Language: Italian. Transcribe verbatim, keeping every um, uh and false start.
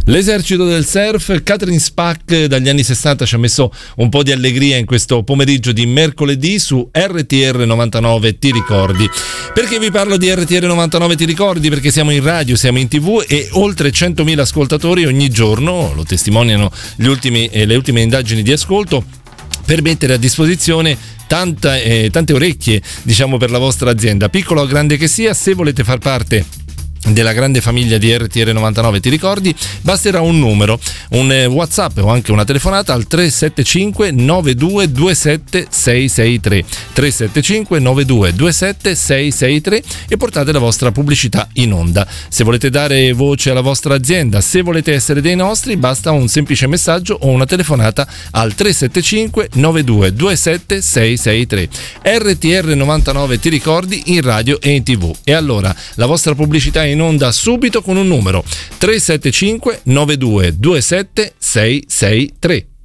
L'esercito del surf, Catherine Spack dagli anni sessanta ci ha messo un po' di allegria in questo pomeriggio di mercoledì su R T R novantanove Ti ricordi. Perché vi parlo di R T R novantanove Ti ricordi? Perché siamo in radio, siamo in tv e oltre centomila ascoltatori ogni giorno, lo testimoniano gli ultimi, eh, le ultime indagini di ascolto, per mettere a disposizione tanta, eh, tante orecchie, diciamo, per la vostra azienda, piccola o grande che sia. Se volete far parte della grande famiglia di R T R novantanove Ti ricordi, basterà un numero, un WhatsApp o anche una telefonata al tre sette cinque nove due due sette sei sei tre tre sette cinque nove due due sette sei sei tre e portate la vostra pubblicità in onda. Se volete dare voce alla vostra azienda, se volete essere dei nostri, basta un semplice messaggio o una telefonata al tre sette cinque nove due due sette sei sei tre. R T R novantanove Ti ricordi in radio e in tv. E allora la vostra pubblicità in onda subito con un numero tre sette cinque nove due due sette sei sei tre.